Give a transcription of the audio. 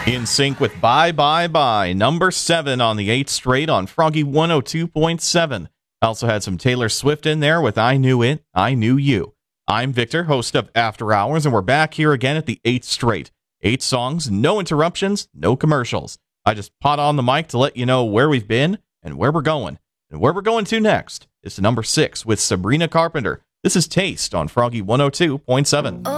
In sync with Bye Bye Bye, number 7 on the 8th straight on Froggy 102.7. Also had some Taylor Swift in there with I Knew It, I Knew You. I'm Victor, host of After Hours, and we're back here again at the 8th straight. 8 songs, no interruptions, no commercials. I just pot on the mic to let you know where we've been and where we're going. And where we're going to next is to number 6 with Sabrina Carpenter. This is Taste on Froggy 102.7.